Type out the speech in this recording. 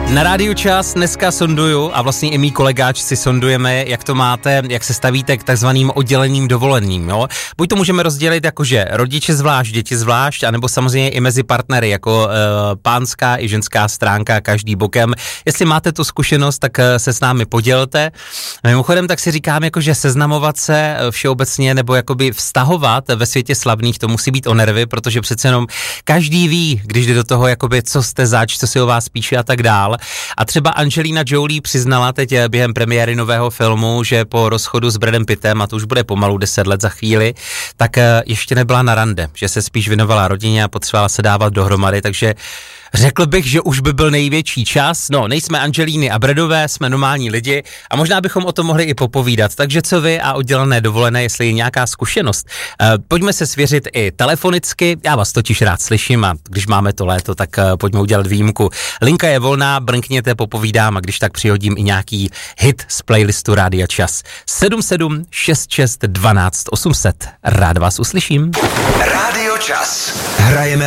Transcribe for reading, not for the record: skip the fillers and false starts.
Na Rádiu Čas dneska sonduju a vlastně i mý kolegáč si sondujeme, jak to máte, jak se stavíte k takzvaným odděleným dovoleným, jo? Buď to můžeme rozdělit jakože rodiče zvlášť, děti zvlášť, anebo samozřejmě i mezi partnery, jako pánská i ženská stránka, každý bokem. Jestli máte tu zkušenost, tak se s námi podělte. Mimochodem tak si říkám, jakože seznamovat se všeobecně nebo jakoby vztahovat ve světě slavných, to musí být o nervy, protože přece jenom každý ví, když jde do toho, jakoby co jste zač, co si o vás píše a tak dál. A třeba Angelina Jolie přiznala teď během premiéry nového filmu, že po rozchodu s Bradem Pittem, a to už bude pomalu 10 let za chvíli, tak ještě nebyla na rande, že se spíš věnovala rodině a potřebovala se dávat dohromady, takže řekl bych, že už by byl největší čas. No, nejsme Angelíny a Bradové, jsme normální lidi a možná bychom o tom mohli i popovídat. Takže co vy a oddělené dovolené, jestli je nějaká zkušenost. Pojďme se svěřit i telefonicky, já vás totiž rád slyším a když máme to léto, tak pojďme udělat výjimku. Linka je volná, brnkněte, popovídám a když tak přihodím i nějaký hit z playlistu Rádia Čas. 77 66 12 800. Rád vás uslyším. Rádio Čas. Hrajeme